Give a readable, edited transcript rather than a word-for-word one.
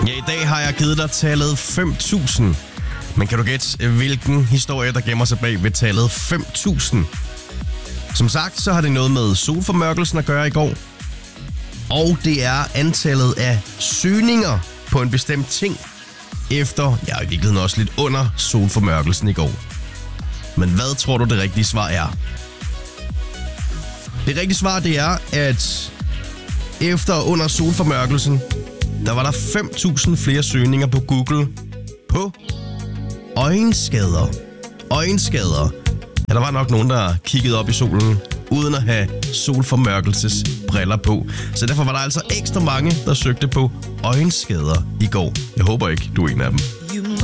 Ja, i dag har jeg givet dig tallet 5.000. Men kan du gætte, hvilken historie, der gemmer sig bag ved tallet 5.000? Som sagt, så har det noget med solformørkelsen at gøre i går. Og det er antallet af søgninger på en bestemt ting efter, i virkeligheden også lidt under solformørkelsen i går. Men hvad tror du det rigtige svar er? Det rigtige svar, det er, at efter og under solformørkelsen, der var der 5.000 flere søgninger på Google på øjenskader. Øjenskader. Ja, der var nok nogen, der kiggede op i solen, uden at have solformørkelsesbriller på. Så derfor var der altså ekstra mange, der søgte på øjenskader i går. Jeg håber ikke, du er en af dem.